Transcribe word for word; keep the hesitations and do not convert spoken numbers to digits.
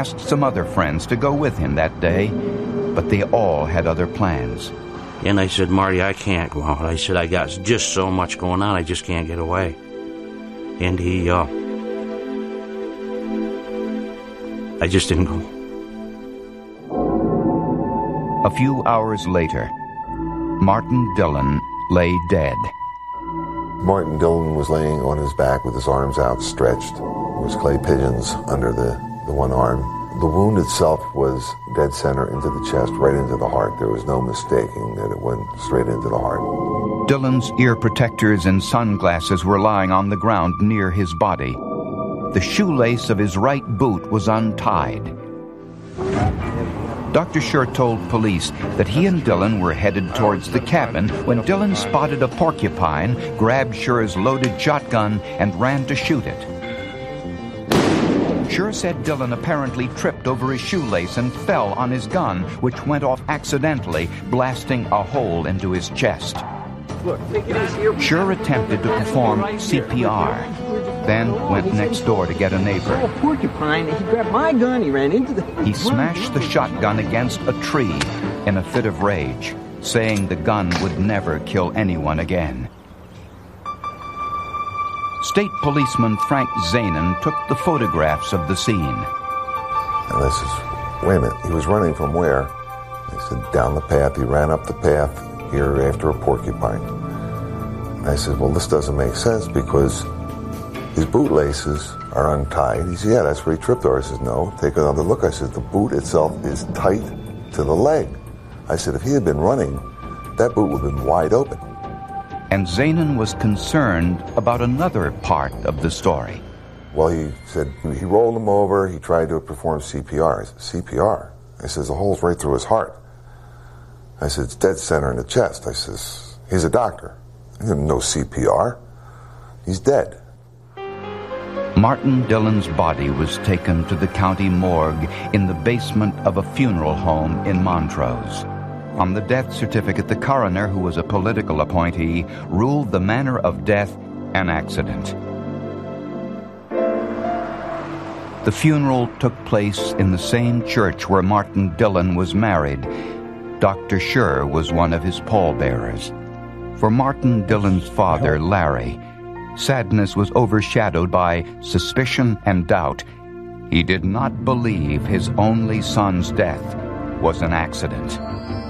asked some other friends to go with him that day, but they all had other plans. And I said, Marty, I can't go out. I said, I got just so much going on, I just can't get away. And he, uh, I just didn't go. A few hours later, Martin Dillon lay dead. Martin Dillon was laying on his back with his arms outstretched. There was clay pigeons under the, the one arm. The wound itself was dead center into the chest, right into the heart. There was no mistaking that it went straight into the heart. Dillon's ear protectors and sunglasses were lying on the ground near his body. The shoelace of his right boot was untied. Doctor Scher told police that he and Dillon were headed towards the cabin when Dillon spotted a porcupine, grabbed Scher's loaded shotgun, and ran to shoot it. Scher said Dillon apparently tripped over his shoelace and fell on his gun, which went off accidentally, blasting a hole into his chest. Scher attempted to perform C P R, then went next door to get a neighbor. Oh, porcupine, he grabbed my gun, he ran into the... He smashed the shotgun against a tree in a fit of rage, saying the gun would never kill anyone again. State Policeman Frank Zanen took the photographs of the scene. And I says, wait a minute, he was running from where? I said, down the path. He ran up the path here after a porcupine. And I said, well, this doesn't make sense because his bootlaces are untied. He said, yeah, that's where he tripped over. I said, no, take another look. I said, the boot itself is tight to the leg. I said, if he had been running, that boot would have been wide open. And Zanen was concerned about another part of the story. Well, he said he rolled him over. He tried to perform C P R. I said, C P R? I says, the hole's right through his heart. I said, it's dead center in the chest. I says, he's a doctor. He didn't know C P R. He's dead. Martin Dillon's body was taken to the county morgue in the basement of a funeral home in Montrose. On the death certificate, the coroner, who was a political appointee, ruled the manner of death an accident. The funeral took place in the same church where Martin Dillon was married. Doctor Scher was one of his pallbearers. For Martin Dillon's father, Larry, sadness was overshadowed by suspicion and doubt. He did not believe his only son's death was an accident.